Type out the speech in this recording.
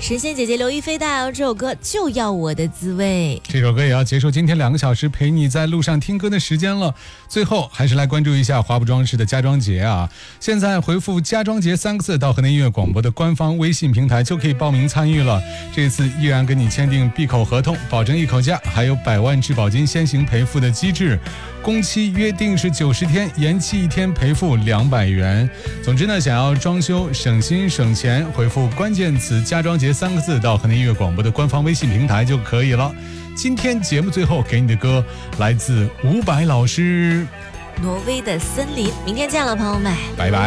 神仙姐姐刘亦菲带来这首歌就要我的滋味， 这首歌也要结束今天2个小时陪你在路上听歌的时间了。最后还是来关注一下华埠装饰的家装节啊！现在回复家装节3个字到河南音乐广播的官方微信平台就可以报名参与了。这次依然跟你签订闭口合同，保证一口价，还有100万质保金先行赔付的机制，工期约定是90天，延期1天赔付200元。总之呢，想要装修省心省钱，回复关键词家装节3个字到河南音乐广播的官方微信平台就可以了。今天节目最后给你的歌来自伍佰老师， 挪威的森林。明天见了，朋友们， 拜拜。